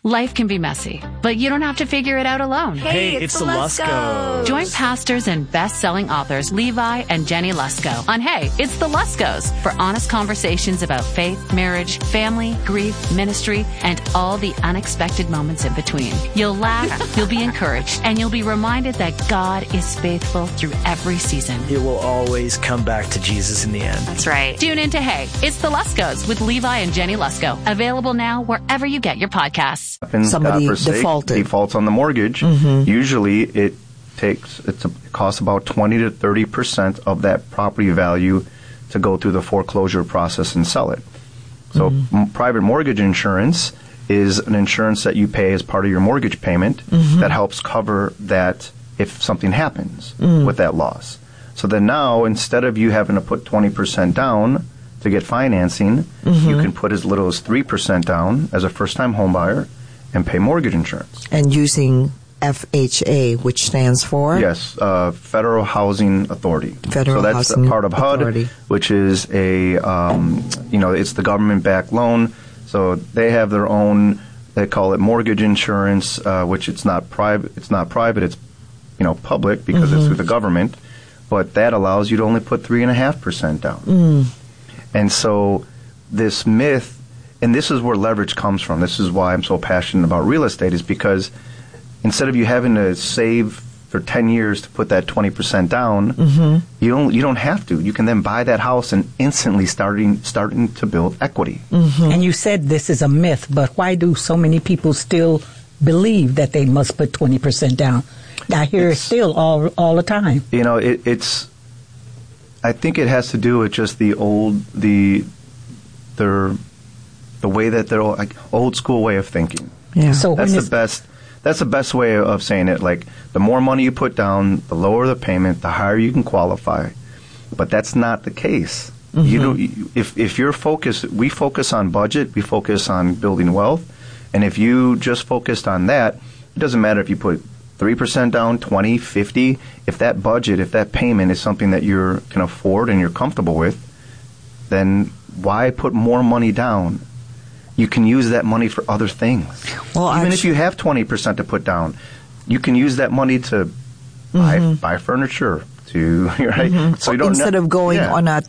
Life can be messy, but you don't have to figure it out alone. Hey, it's the Luskos. Join pastors and best-selling authors Levi and Jenny Lusko on Hey, It's the Luskos for honest conversations about faith, marriage, family, grief, ministry, and all the unexpected moments in between. You'll laugh, you'll be encouraged, and you'll be reminded that God is faithful through every season. It will always come back to Jesus in the end. That's right. Tune in to Hey, It's the Luskos with Levi and Jenny Lusko. Available now wherever you get your podcasts. Somebody defaults on the mortgage. Usually it costs about 20 to 30% of that property value to go through the foreclosure process and sell it. So private mortgage insurance is an insurance that you pay as part of your mortgage payment that helps cover that if something happens with that loss. So then now, instead of you having to put 20% down to get financing, you can put as little as 3% down as a first-time home buyer and pay mortgage insurance. And using FHA, which stands for? Yes, Federal Housing Authority. Federal so that's Housing part of HUD, Authority. Which is a, it's the government-backed loan. So they have their own, they call it mortgage insurance, which it's not private. It's public because it's through the government. But that allows you to only put 3.5% down. And so this myth, and this is where leverage comes from. This is why I'm so passionate about real estate, is because instead of you having to save for 10 years to put that 20% down, you don't have to. You can then buy that house and instantly starting to build equity. And you said this is a myth, but why do so many people still believe that they must put 20% down? I hear it still all the time. I think it has to do with just the way that they're old school way of thinking. Yeah. So That's the best way of saying it. Like, the more money you put down, the lower the payment, the higher you can qualify. But that's not the case. If you're focused, we focus on budget, we focus on building wealth, and if you just focused on that, it doesn't matter if you put 3% down, 20, 50. If that budget, if that payment is something that you can afford and you're comfortable with, then why put more money down? You can use that money for other things. Well, even if you have 20% to put down, you can use that money to buy furniture. Right? So you don't instead of going on a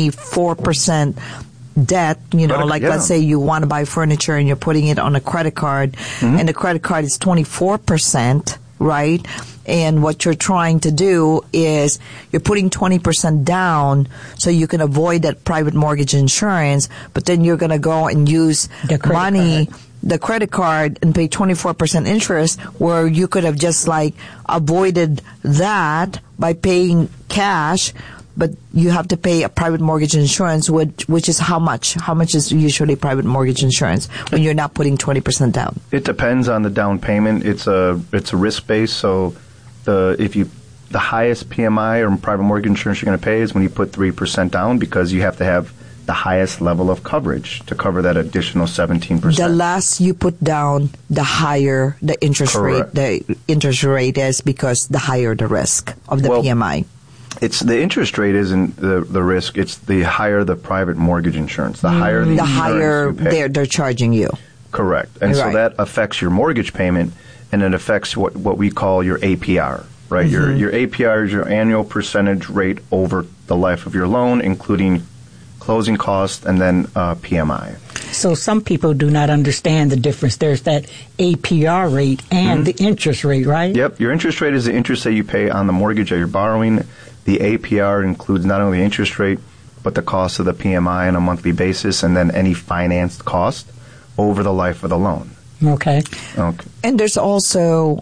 24% debt, let's say you want to buy furniture and you're putting it on a credit card, and the credit card is 24%, right? And what you're trying to do is you're putting 20% down so you can avoid that private mortgage insurance, but then you're going to go and use the credit card, and pay 24% interest, where you could have just avoided that by paying cash, but you have to pay a private mortgage insurance, which is how much? How much is usually private mortgage insurance when you're not putting 20% down? It depends on the down payment. It's a risk base. So the highest PMI or private mortgage insurance you're going to pay is when you put 3% down, because you have to have the highest level of coverage to cover that additional 17%. The less you put down, the higher the interest rate. The interest rate is, because the higher the risk of the PMI. It's the interest rate isn't the risk. It's the higher the private mortgage insurance. The higher the higher you pay. they're charging you. Correct. And so that affects your mortgage payment, and it affects what we call your APR, right? Your APR is your annual percentage rate over the life of your loan, including closing costs and then PMI. So some people do not understand the difference. There's that APR rate and the interest rate, right? Yep. Your interest rate is the interest that you pay on the mortgage that you're borrowing. The APR includes not only the interest rate, but the cost of the PMI on a monthly basis, and then any financed cost over the life of the loan. Okay. And there's also,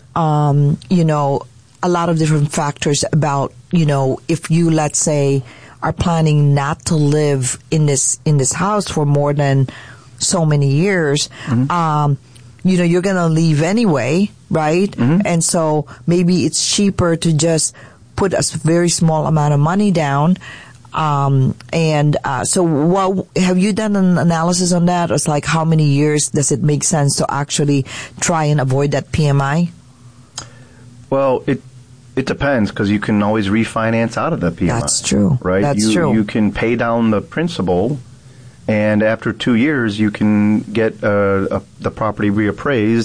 a lot of different factors about, if you, let's say, are planning not to live in this house for more than so many years, you're going to leave anyway, right? And so maybe it's cheaper to just put a very small amount of money down. So what, have you done an analysis on that? It's like, how many years does it make sense to actually try and avoid that PMI? Well, it depends, because you can always refinance out of the PMI. That's true. Right? That's true. You can pay down the principal, and after 2 years, you can get the property reappraised